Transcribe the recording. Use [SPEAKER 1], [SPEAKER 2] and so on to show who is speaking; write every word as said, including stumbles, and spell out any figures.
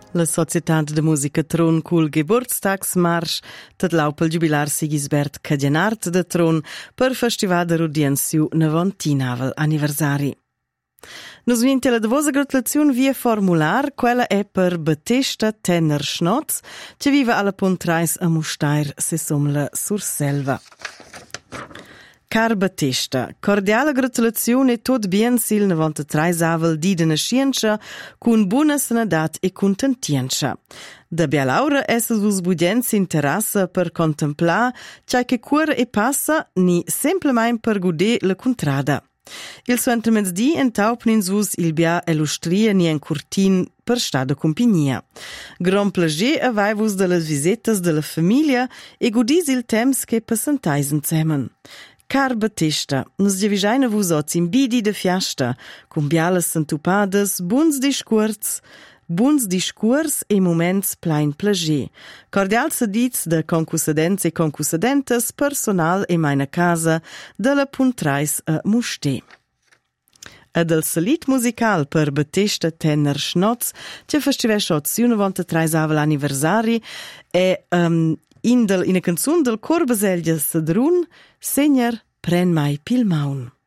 [SPEAKER 1] La Societat de Musica Tron cul Geburtstagsmarsch tat lau pel jubilar Sigisbert Cadenart de Tron per festival de Rudiensiu novantinnavel anniversari. Nus vinte la davosa gratulaziun via formular, quella è per Battista Tenner Schnotz, che vive alla Pontrais a Mustair se somla Surselva. Car Battista, cordiale gratulazione e tot bien sil novantatreis avel di de nascienza, cun buona sanadat e contentienza. Da bia laura esses vos bugens interessa per contemplar ciò che cura e passa, ni semplemain per guder la contrada. Il suentaments di entaupnins vos il bia illustria ni en curtin per sta de compagnia. Gran plager avai vos de las visitas de la famiglia e gudis il temps che passantais insemen. Car Battista, nos divisaina vos oz in bidi de fiasta, cum bialas santupadas, buns discurs, buns discurs e moments plein plager. Cordial sedits de concussadents e concussadentes, personal e meina casa, de la Puntrais a Musté. Ed el salit musical per Battista Tenner Schnotz, che festivesce oz novantatreis avel anniversari, e um, in, del, in a canzun del Cor Baselgia Sadrun, Segner, pren mai pil maun.